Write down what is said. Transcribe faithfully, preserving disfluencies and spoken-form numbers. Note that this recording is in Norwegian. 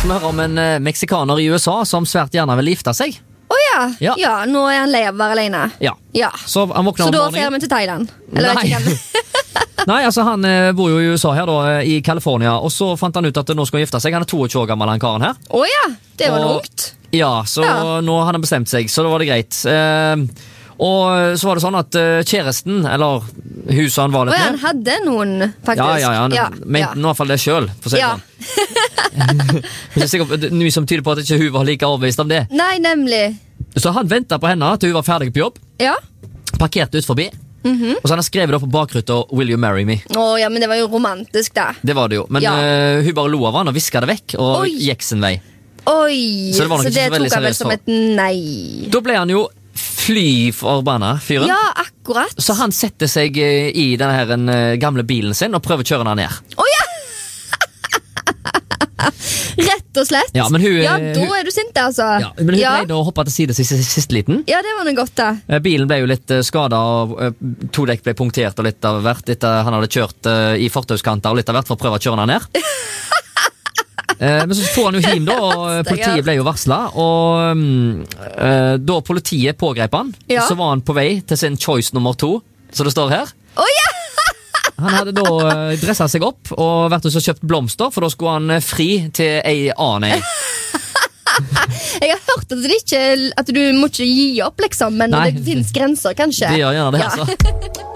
skal vi høre om en uh, meksikaner i U S A som svært gjerne vil gifte seg. Å ja. Ja. ja, nå er han lei av å være alene. Ja. Ja. Så han våkner Så om da morgenen. fer vi til Thailand. Eller Nei. vet ikke Nei, altså han uh, bor jo i U S A her da, uh, i California, og så fant han ut at nå skal han gifte seg. Han er toogtjue år gammel, han karen her. Å ja, det var Og- ungt. Ja, så Ja. nå har han bestemt seg, så da var det greit. Uh, og så var det sånn at uh, kjæresten, eller huset han var Å litt ja, han med. hadde noen, faktisk. Ja, ja, ja, han ja. mente i hvert fall det selv, for å si det Ja. sånn. Men det er sikkert mye som tyder på at ikke hun var like overbevist om det. Nei, nemlig. Så han ventet på henne til hun var ferdig på jobb, Ja. parkert ut forbi, Mhm. og så han har skrevet da på bakruta Will you marry me? Å ja, men det var jo romantisk, da. Det var det jo, men Ja. uh, hun bare lo av han og visket det vekk, og Oi. gikk sin vei. Oi, Så det var nok så ikke det så veldig tok han vel seriøst som for- et nei. Da ble han jo fly forbanna, fyren. Ja, akkurat. Så han setter seg eh, i denne her, en, eh, gamle bilen sin og prøver å kjøre den ned. Å ja! Rett og slett. Ja, men hun, Ja, eh, da hun- er du sint, altså. Ja, men hun ja. pleide å hoppe til side siste, siste liten. Ja, det var noe godt, da. Eh, Bilen ble jo litt uh, skada, og uh, to dekk ble punktert og litt av hvert etter han hadde kjørt eh, i fortauskanter og litt av hvert for å prøve å kjøre den ned. Eh, men så får han jo hjem da, og eh, politiet ble jo varslet, og mm, eh, da politiet pågrep han, Ja. så var han på vei til sin choice nummer to, så det står her. Å ja! Han hadde da eh, dresset seg opp og vært hos og kjøpt blomster, for da skulle han eh, fri til ei annen ei. Jeg har hørt at, det ikke, at du må ikke gi opp, liksom, men Nei. det finnes grenser, kanskje. Det gjør gjerne det, Ja. altså.